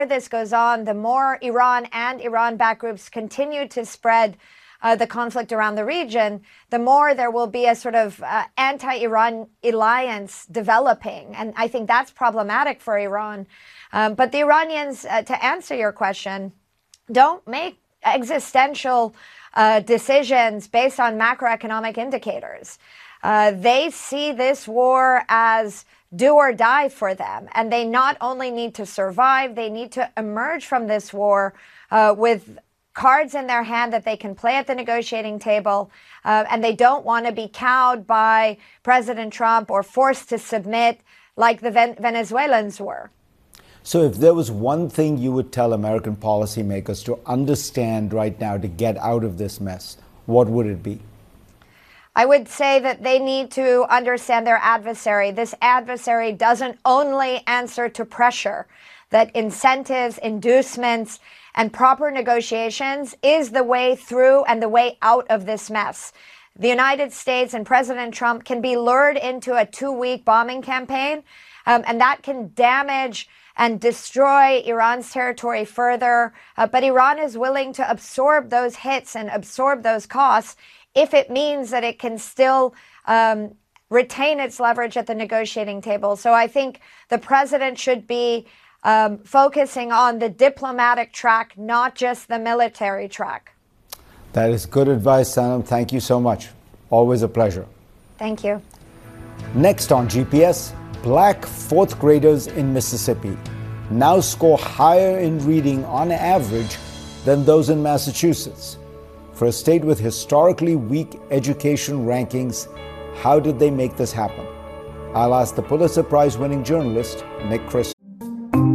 this goes on, the more Iran and Iran-backed groups continue to spread the conflict around the region, the more there will be a sort of anti-Iran alliance developing. And I think that's problematic for Iran. But the Iranians, to answer your question, don't make existential decisions based on macroeconomic indicators. They see this war as do or die for them. And they not only need to survive, they need to emerge from this war with cards in their hand that they can play at the negotiating table. And they don't want to be cowed by President Trump or forced to submit like the Venezuelans were. So if there was one thing you would tell American policymakers to understand right now to get out of this mess, what would it be? I would say that they need to understand their adversary. This adversary doesn't only answer to pressure, that incentives, inducements, and proper negotiations is the way through and the way out of this mess. The United States and President Trump can be lured into a 2-week bombing campaign, and that can damage and destroy Iran's territory further. But Iran is willing to absorb those hits and absorb those costs if it means that it can still retain its leverage at the negotiating table. So I think the president should be focusing on the diplomatic track, not just the military track. That is good advice, Sanam. Thank you so much. Always a pleasure. Thank you. Next on GPS, Black fourth graders in Mississippi now score higher in reading on average than those in Massachusetts. For a state with historically weak education rankings, how did they make this happen? I'll ask the Pulitzer Prize-winning journalist, Nick Christ.